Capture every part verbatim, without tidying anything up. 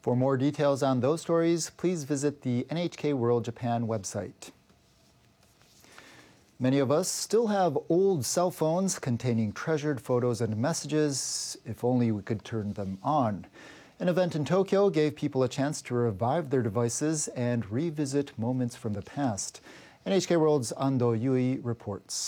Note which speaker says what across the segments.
Speaker 1: For more details on those stories, please visit the N H K World Japan website. Many of us still have old cell phones containing treasured photos and messages. If only we could turn them on. An event in Tokyo gave people a chance to revive their devices and revisit moments from the past. N H K World's Ando Yui reports.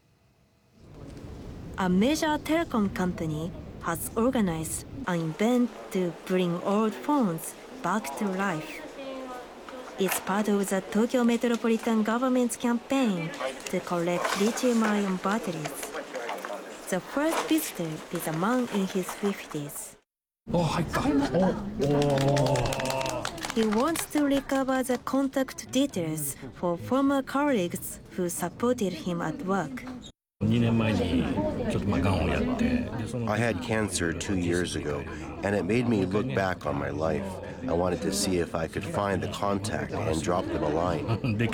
Speaker 2: A major telecom company has organized an event to bring old phones back to life. It's part of the Tokyo Metropolitan Government's campaign to collect lithium-ion batteries. The first visitor is a man in his fifties.
Speaker 3: Oh,
Speaker 2: He wants to recover the contact details for former colleagues who supported him at work.
Speaker 4: I had cancer two years ago, and it made me look back on my life. I wanted to see if I could find the contact and drop them a line.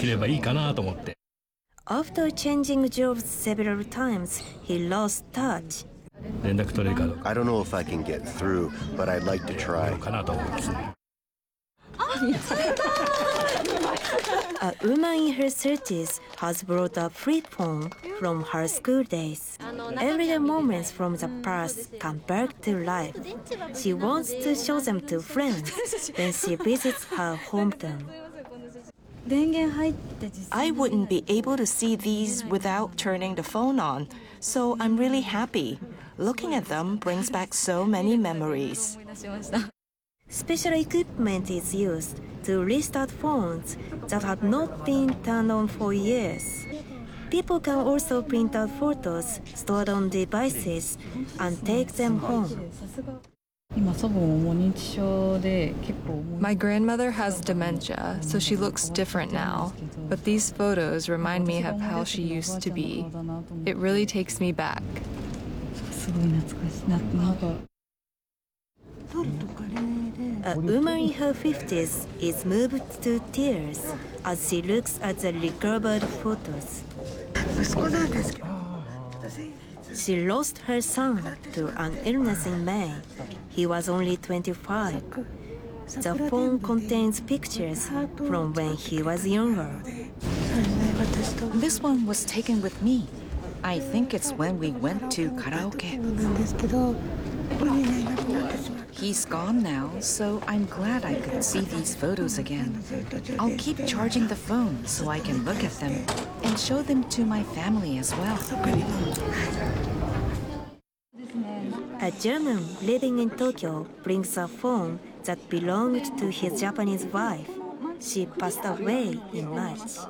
Speaker 2: After changing jobs several times, he lost touch.
Speaker 4: I don't know if I can get through, but I'd like to try.
Speaker 2: A woman in her thirties has brought a flip phone from her school days. Everyday moments from the past come back to life. She wants to show them to friends when she visits her hometown.
Speaker 5: I wouldn't be able to see these without turning the phone on, so I'm really happy. Looking at them brings back so many memories.
Speaker 2: Special equipment is used to restart phones that have not been turned on for years. People can also print out photos stored on devices and take them home.
Speaker 6: My grandmother has dementia, so she looks different now. But these photos remind me of how she used to be. It really takes me back.
Speaker 2: A woman in her fifties is moved to tears as she looks at the recovered photos. She lost her son to an illness in May. He was only twenty-five. The phone contains pictures from when he was younger.
Speaker 5: This one was taken with me. I think it's when we went to karaoke. He's gone now, so I'm glad I could see these photos again. I'll keep charging the phone so I can look at them and show them to my family as well.
Speaker 2: A German living in Tokyo brings a phone that belonged to his Japanese wife. She passed away in March.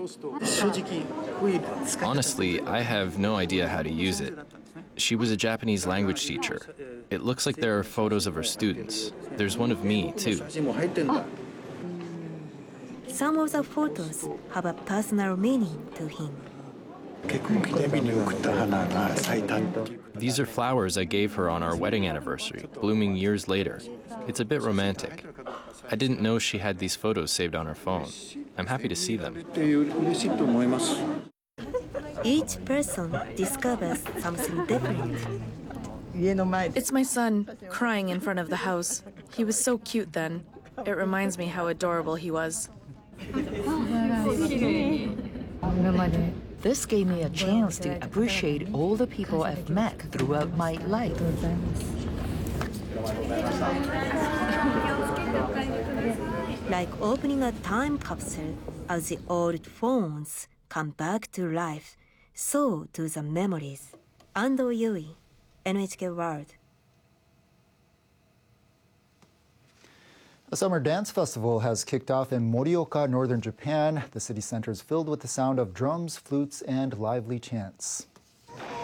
Speaker 7: Honestly, I have no idea how to use it. She was a Japanese language teacher. It looks like there are photos of her students. There's one of me, too.
Speaker 2: Some of the photos have a personal meaning to him.
Speaker 7: These are flowers I gave her on our wedding anniversary, blooming years later. It's a bit romantic. I didn't know she had these photos saved on her phone. I'm happy to see them.
Speaker 2: Each person discovers something different.
Speaker 6: It's my son, crying in front of the house. He was so cute then. It reminds me how adorable he was.
Speaker 8: This gave me a chance to appreciate all the people I've met throughout my life.
Speaker 2: Like opening a time capsule as the old phones come back to life, so do the memories. Ando Yui, N H K World.
Speaker 1: A summer dance festival has kicked off in Morioka, northern Japan. The city center is filled with the sound of drums, flutes, and lively chants.